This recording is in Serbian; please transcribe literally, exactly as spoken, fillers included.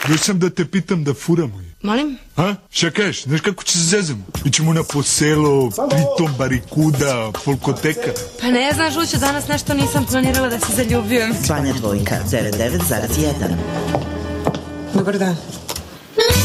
Došao sam da te pitam da furamo. Molim? A? Šta kažeš? Znaš kako će se zezamo? Ićemo na poselo, pritom barikuda, folkoteka. Pa ne znam, Žuću, danas nešto nisam planirala da se zaljubljujem. Banja Dvojka, devedeset devet zarez jedan. Dobar dan.